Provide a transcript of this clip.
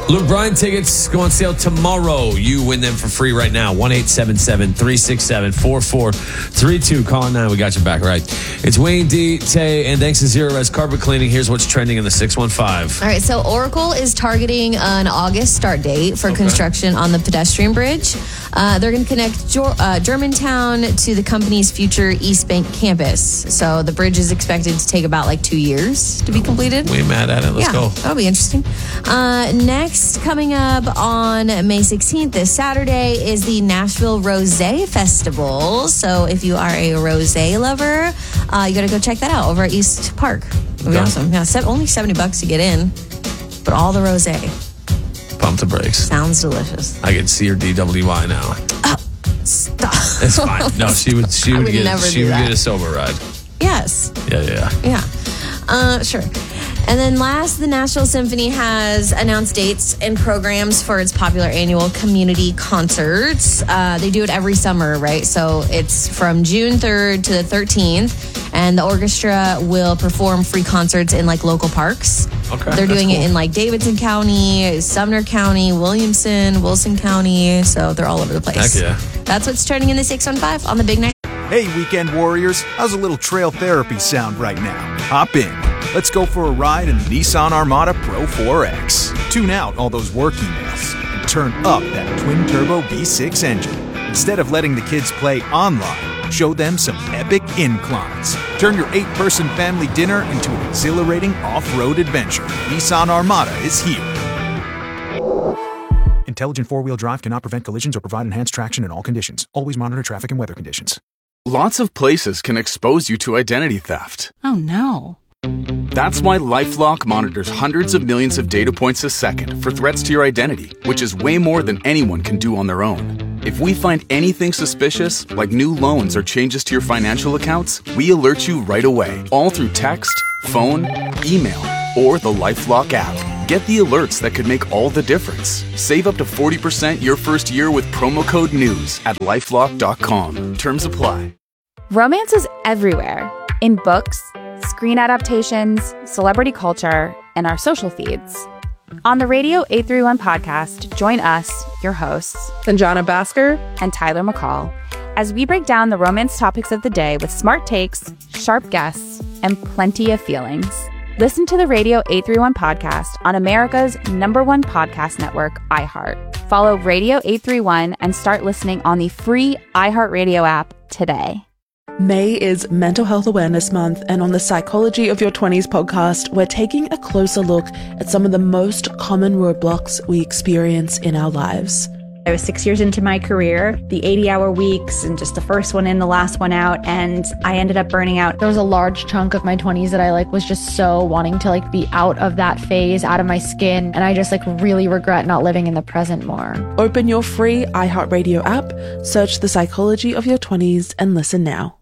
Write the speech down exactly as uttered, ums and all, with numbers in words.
Luke Bryan tickets go on sale tomorrow. You win them for free right now. one eight seven seven, three six seven, four four three two. Call in now. We got your back right. It's Wayne D. Tay, and thanks to Zero Res Carpet Cleaning, here's what's trending in the six one five. All right, so Oracle is targeting an August start date for Okay. construction on the pedestrian bridge. Uh, they're going to connect Ger- uh, Germantown to the company's future East Bank campus. So the bridge is expected to take about like two years to be completed. We ain't mad at it. Let's yeah, go. That'll be interesting. Uh, next, coming up on May sixteenth, this Saturday, is the Nashville Rosé Festival. So if you are a rosé lover, uh, you got to go check that out over at East Park. It'll be Okay. awesome. Yeah, se- only seventy bucks to get in, but all the rosé. Pump the brakes. Sounds delicious. I can see her D W I now. Oh, stop. It's fine. No, she would. She I would, would get. never She do would that. get a sober ride. Yes. Yeah, yeah. Yeah. Uh, sure. And then last, the Nashville Symphony has announced dates and programs for its popular annual community concerts. Uh, they do it every summer, right? So it's from June third to the thirteenth, and the orchestra will perform free concerts in like local parks. Okay, They're that's doing cool. it in like Davidson County, Sumner County, Williamson, Wilson County. So they're all over the place. Heck yeah. That's what's trending in the six one five on the Big Night. Hey, weekend warriors, how's a little trail therapy sound right now? Hop in. Let's go for a ride in the Nissan Armada Pro four X. Tune out all those work emails and turn up that twin-turbo V six engine. Instead of letting the kids play online, show them some epic inclines. Turn your eight-person family dinner into an exhilarating off-road adventure. Nissan Armada is here. Intelligent four-wheel drive cannot prevent collisions or provide enhanced traction in all conditions. Always monitor traffic and weather conditions. Lots of places can expose you to identity theft. Oh no. That's why LifeLock monitors hundreds of millions of data points a second for threats to your identity, which is way more than anyone can do on their own. If we find anything suspicious, like new loans or changes to your financial accounts, we alert you right away, all through text, phone, email, or the LifeLock app. Get the alerts that could make all the difference. Save up to forty percent your first year with promo code NEWS at lifelock dot com. Terms apply. Romance is everywhere. In books, screen adaptations, celebrity culture, and our social feeds. On the Radio eight thirty-one podcast, join us, your hosts, Sanjana Bhaskar and Tyler McCall, as we break down the romance topics of the day with smart takes, sharp guests, and plenty of feelings. Listen to the Radio eight thirty-one podcast on America's number one podcast network, iHeart. Follow Radio eight thirty-one and start listening on the free iHeartRadio app today. May is Mental Health Awareness Month, and on the Psychology of Your twenties podcast, we're taking a closer look at some of the most common roadblocks we experience in our lives. I was six years into my career, the eighty-hour weeks, and just the first one in, the last one out, and I ended up burning out. There was a large chunk of my twenties that I like was just so wanting to like be out of that phase, out of my skin, and I just like really regret not living in the present more. Open your free iHeartRadio app, search The Psychology of Your twenties, and listen now.